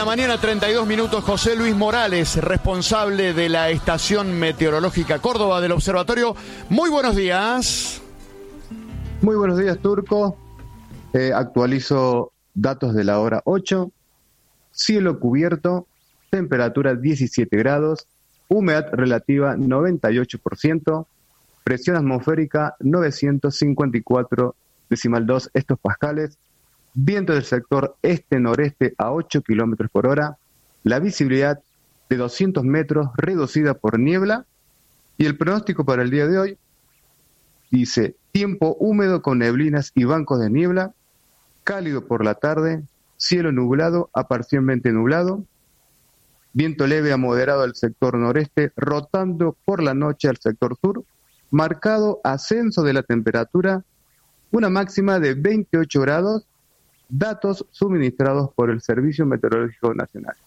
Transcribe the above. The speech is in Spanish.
mañana, 32 minutos. José Luis Morales, responsable de la Estación Meteorológica Córdoba del Observatorio. Muy buenos días. Muy buenos días, Turco. Actualizo datos de la hora 8. Cielo cubierto, temperatura 17 grados, humedad relativa 98%, presión atmosférica 954,2 hectopascales, viento del sector este-noreste a 8 kilómetros por hora, la visibilidad de 200 metros reducida por niebla, y el pronóstico para el día de hoy dice: tiempo húmedo con neblinas y bancos de niebla, cálido por la tarde, cielo nublado a parcialmente nublado, viento leve a moderado al sector noreste, rotando por la noche al sector sur, marcado ascenso de la temperatura, una máxima de 28 grados, datos suministrados por el Servicio Meteorológico Nacional.